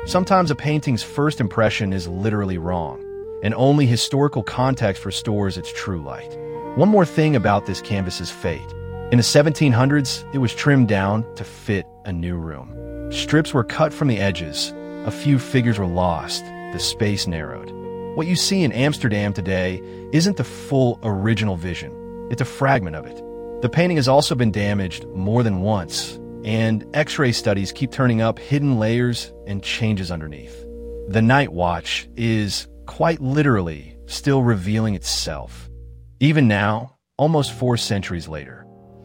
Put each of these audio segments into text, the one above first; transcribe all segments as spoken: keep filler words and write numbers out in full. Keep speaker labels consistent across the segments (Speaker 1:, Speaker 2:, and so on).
Speaker 1: Sometimes a painting's first impression is literally wrong, and only historical context restores its true light. One more thing about this canvas's fate. In the seventeen hundreds, it was trimmed down to fit a new room. Strips were cut from the edges, a few figures were lost, the space narrowed. What you see in Amsterdam today isn't the full original vision, it's a fragment of it. The painting has also been damaged more than once, and X-ray studies keep turning up hidden layers and changes underneath. The Night Watch is, quite literally, still revealing itself. Even now, almost four centuries later.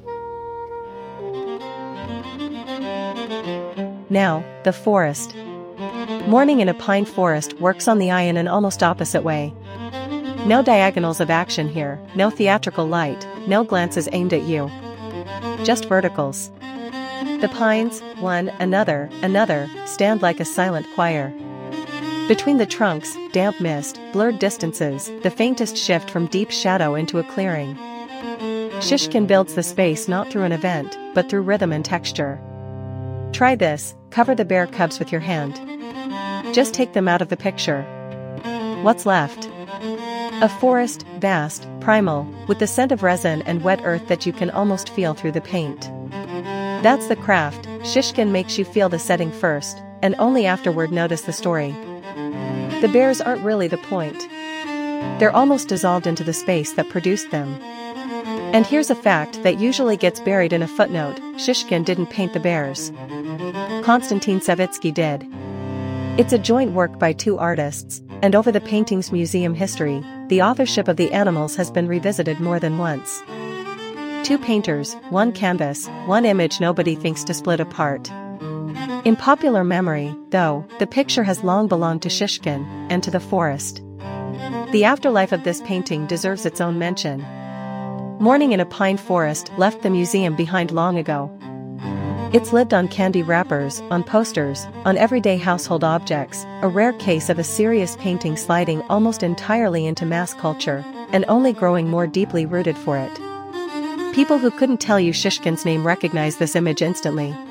Speaker 2: Now, the forest. Morning in a pine forest works on the eye in an almost opposite way. No diagonals of action here, no theatrical light, no glances aimed at you. Just verticals. The pines, one, another, another, stand like a silent choir. Between the trunks, damp mist, blurred distances, the faintest shift from deep shadow into a clearing. Shishkin builds the space not through an event, but through rhythm and texture. Try this, cover the bear cubs with your hand. Just take them out of the picture. What's left? A forest, vast, primal, with the scent of resin and wet earth that you can almost feel through the paint. That's the craft. Shishkin makes you feel the setting first, and only afterward notice the story. The bears aren't really the point. They're almost dissolved into the space that produced them. And here's a fact that usually gets buried in a footnote: Shishkin didn't paint the bears. Konstantin Savitsky did. It's a joint work by two artists, and over the painting's museum history, the authorship of the animals has been revisited more than once. Two painters, one canvas, one image nobody thinks to split apart. In popular memory, though, the picture has long belonged to Shishkin, and to the forest. The afterlife of this painting deserves its own mention. Morning in a pine forest left the museum behind long ago. It's lived on candy wrappers, on posters, on everyday household objects, a rare case of a serious painting sliding almost entirely into mass culture, and only growing more deeply rooted for it. People who couldn't tell you Shishkin's name recognize this image instantly.